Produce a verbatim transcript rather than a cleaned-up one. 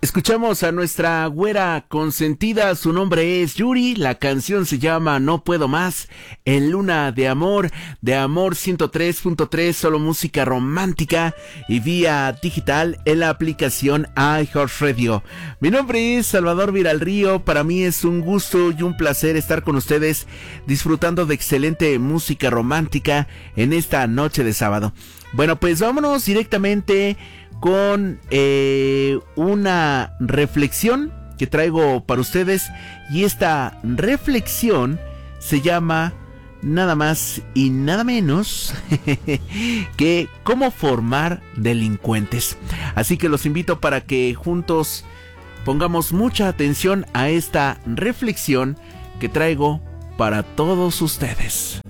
Escuchamos a nuestra güera consentida, su nombre es Yuri, la canción se llama No Puedo Más, en Luna de Amor, de Amor ciento tres punto tres, solo música romántica y vía digital en la aplicación iHeartRadio. Mi nombre es Salvador Viralrío, para mí es un gusto y un placer estar con ustedes disfrutando de excelente música romántica en esta noche de sábado. Bueno, pues vámonos directamente con eh, una reflexión que traigo para ustedes, y esta reflexión se llama nada más y nada menos que cómo formar delincuentes. Así que los invito para que juntos pongamos mucha atención a esta reflexión que traigo para todos ustedes.